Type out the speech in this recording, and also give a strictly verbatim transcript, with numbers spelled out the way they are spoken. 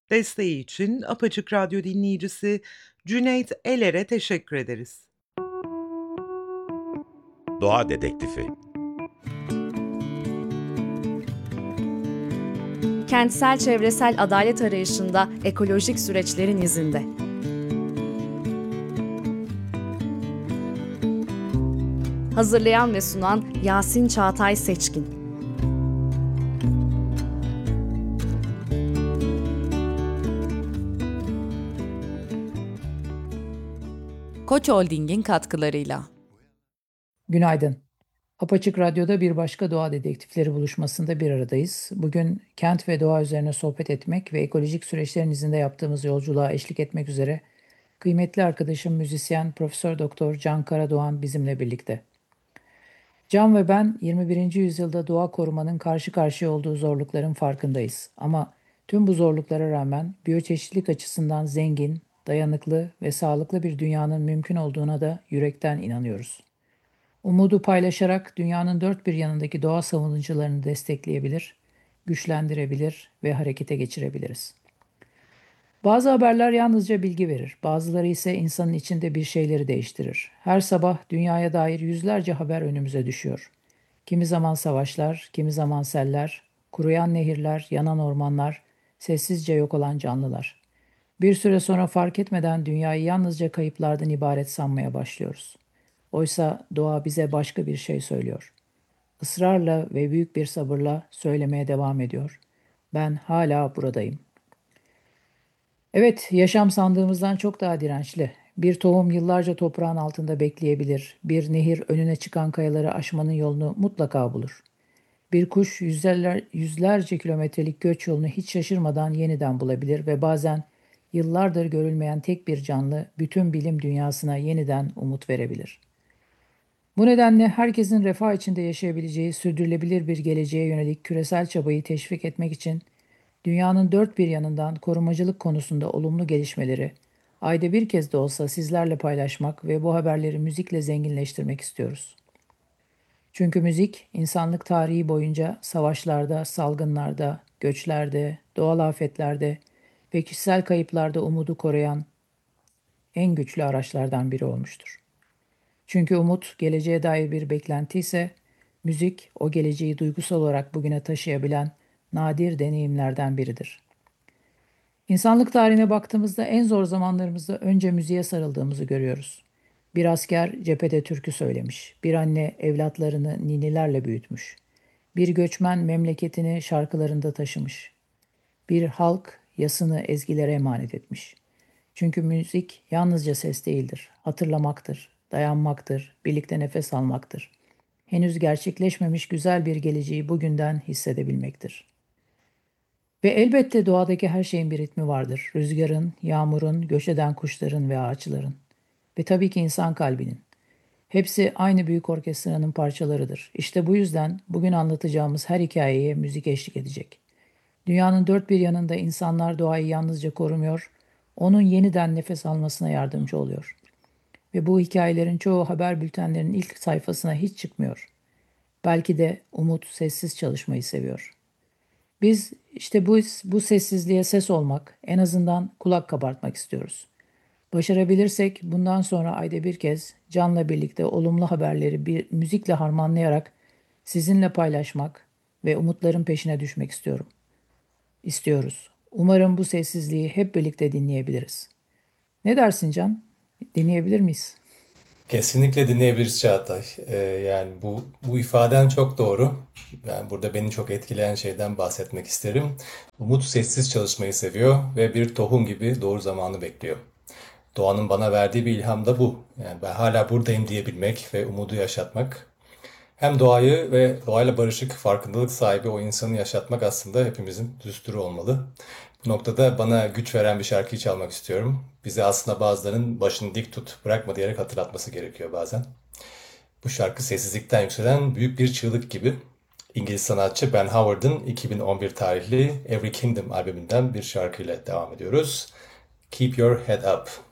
Desteği için Apaçık Radyo dinleyicisi Cüneyt Eler'e teşekkür ederiz. Doğa Dedektifi. Kentsel çevresel adalet arayışında ekolojik süreçlerin izinde. Hazırlayan ve sunan Yasin Çağatay Seçkin. Koç Holding'in katkılarıyla. Günaydın. Apaçık Radyo'da bir başka doğa dedektifleri buluşmasında bir aradayız. Bugün kent ve doğa üzerine sohbet etmek ve ekolojik süreçlerin izinde yaptığımız yolculuğa eşlik etmek üzere kıymetli arkadaşım müzisyen Profesör Doktor Can Karadoğan bizimle birlikte. Can ve ben yirmi birinci yüzyılda doğa korumanın karşı karşıya olduğu zorlukların farkındayız. Ama tüm bu zorluklara rağmen biyoçeşitlilik açısından zengin, dayanıklı ve sağlıklı bir dünyanın mümkün olduğuna da yürekten inanıyoruz. Umudu paylaşarak dünyanın dört bir yanındaki doğa savunucularını destekleyebilir, güçlendirebilir ve harekete geçirebiliriz. Bazı haberler yalnızca bilgi verir, bazıları ise insanın içinde bir şeyleri değiştirir. Her sabah dünyaya dair yüzlerce haber önümüze düşüyor. Kimi zaman savaşlar, kimi zaman seller, kuruyan nehirler, yanan ormanlar, sessizce yok olan canlılar. Bir süre sonra fark etmeden dünyayı yalnızca kayıplardan ibaret sanmaya başlıyoruz. Oysa doğa bize başka bir şey söylüyor. Israrla ve büyük bir sabırla söylemeye devam ediyor. Ben hala buradayım. Evet, yaşam sandığımızdan çok daha dirençli. Bir tohum yıllarca toprağın altında bekleyebilir. Bir nehir önüne çıkan kayaları aşmanın yolunu mutlaka bulur. Bir kuş yüzler, yüzlerce kilometrelik göç yolunu hiç şaşırmadan yeniden bulabilir ve bazen yıllardır görülmeyen tek bir canlı bütün bilim dünyasına yeniden umut verebilir. Bu nedenle herkesin refah içinde yaşayabileceği sürdürülebilir bir geleceğe yönelik küresel çabayı teşvik etmek için dünyanın dört bir yanından korumacılık konusunda olumlu gelişmeleri ayda bir kez de olsa sizlerle paylaşmak ve bu haberleri müzikle zenginleştirmek istiyoruz. Çünkü müzik insanlık tarihi boyunca savaşlarda, salgınlarda, göçlerde, doğal afetlerde ve kişisel kayıplarda umudu koruyan en güçlü araçlardan biri olmuştur. Çünkü umut geleceğe dair bir beklenti ise müzik o geleceği duygusal olarak bugüne taşıyabilen nadir deneyimlerden biridir. İnsanlık tarihine baktığımızda en zor zamanlarımızda önce müziğe sarıldığımızı görüyoruz. Bir asker cephede türkü söylemiş, bir anne evlatlarını ninnilerle büyütmüş, bir göçmen memleketini şarkılarında taşımış, bir halk yasını ezgilere emanet etmiş. Çünkü müzik yalnızca ses değildir, hatırlamaktır, dayanmaktır, birlikte nefes almaktır. Henüz gerçekleşmemiş güzel bir geleceği bugünden hissedebilmektir. Ve elbette doğadaki her şeyin bir ritmi vardır. Rüzgarın, yağmurun, göç eden kuşların ve ağaçların. Ve tabii ki insan kalbinin. Hepsi aynı büyük orkestranın parçalarıdır. İşte bu yüzden bugün anlatacağımız her hikayeye müzik eşlik edecek. Dünyanın dört bir yanında insanlar doğayı yalnızca korumuyor, onun yeniden nefes almasına yardımcı oluyor. Ve bu hikayelerin çoğu haber bültenlerinin ilk sayfasına hiç çıkmıyor. Belki de umut sessiz çalışmayı seviyor. Biz işte bu, bu sessizliğe ses olmak, en azından kulak kabartmak istiyoruz. Başarabilirsek bundan sonra ayda bir kez Can'la birlikte olumlu haberleri bir müzikle harmanlayarak sizinle paylaşmak ve umutların peşine düşmek istiyorum. İstiyoruz. Umarım bu sessizliği hep birlikte dinleyebiliriz. Ne dersin Can? Dinleyebilir miyiz? Kesinlikle dinleyebiliriz Çağatay. Ee, yani bu bu ifaden çok doğru. Yani burada beni çok etkileyen şeyden bahsetmek isterim. Umut sessiz çalışmayı seviyor ve bir tohum gibi doğru zamanı bekliyor. Doğanın bana verdiği bir ilham da bu. Yani ben hala buradayım diyebilmek ve umudu yaşatmak. Hem doğayı ve doğayla barışık, farkındalık sahibi o insanı yaşatmak aslında hepimizin düsturu olmalı. Bu noktada bana güç veren bir şarkıyı çalmak istiyorum. Bize aslında bazılarının başını dik tut, bırakma diyerek hatırlatması gerekiyor bazen. Bu şarkı sessizlikten yükselen büyük bir çığlık gibi. İngiliz sanatçı Ben Howard'ın iki bin on bir tarihli Every Kingdom albümünden bir şarkıyla devam ediyoruz. Keep Your Head Up.